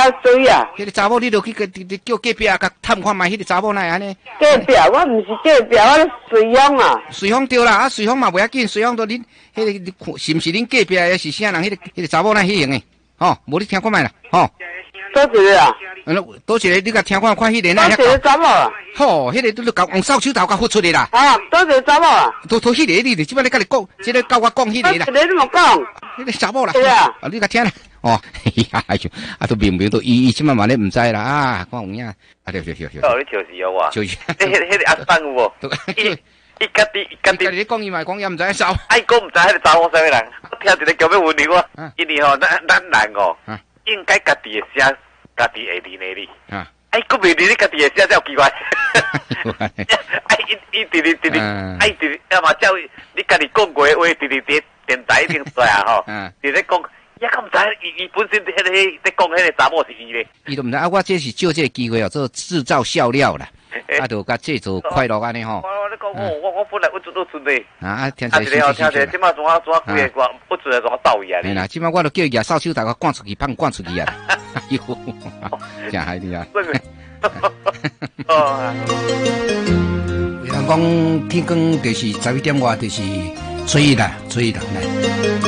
水啊！ 迄个查某你著去叫隔壁甲探看卖，迄个查某哪会安尼？ 隔壁我毋是隔壁，我是随乡啊。 随风对啦，啊随风嘛袂要紧，随风都恁迄个是毋是恁隔壁还是啥人？迄个查某哪迄样诶？吼，无你听看卖啦，吼。 多一个啊？ 多一个你甲听看看迄个哪？ 多一个查某啊？ 吼，迄个都甲用扫帚头甲忽出来啦。 啊，多一个查某啊？ 都迄个你即摆咧甲你讲，即个教我讲迄个啦。 一个你莫讲。 迄个查某啦。 对啊。 啊，你甲听啦。哦，哎呦，啊都明明都伊即摆嘛咧毋知啦啊，看有影。啊对。 哦，你笑死我。 笑死。 迄个阿桑有无？伊家己咧讲伊嘛讲伊毋知扫。 哎，讲毋知迄个查某啥物人，我听一个叫要问你我，因为吼，咱人哦，应该家己会写，家己会念的哩。哎，佫袂念你家己会写，才有奇怪。哎，伊直直，哎直，要嘛叫你家己讲过话，直电台一定出啊吼，直咧讲。也敢毋知，伊本身迄个在讲迄个查某是伊咧。 伊都毋知啊！我这是借这个机会哦，做制造笑料啦，啊，就甲制作快乐安尼吼。 你讲我本来不准的。 啊，听一个听一个，即马怎几个不准的怎倒伊啊？ 嘿啦，即马我都叫伊扫帚头甲赶出去，放赶出去啊！哎呦，真害你啊！有人讲天光就是11点外，就是吹啦，来。